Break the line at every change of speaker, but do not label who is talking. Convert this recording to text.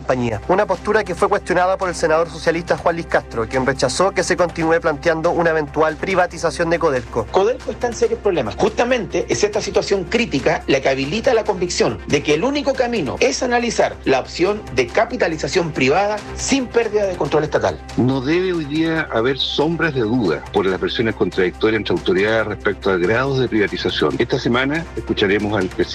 compañía. Una postura que fue cuestionada por el senador socialista Juan Luis Castro, quien rechazó que se continúe planteando una eventual privatización de Codelco.
Codelco está en serios problemas. Justamente es esta situación crítica la que habilita la convicción de que el único camino es analizar la opción de capitalización privada sin pérdida de control estatal.
No debe hoy día haber sombras de duda por las versiones contradictorias entre autoridades respecto a grados de privatización. Esta semana escucharemos al presidente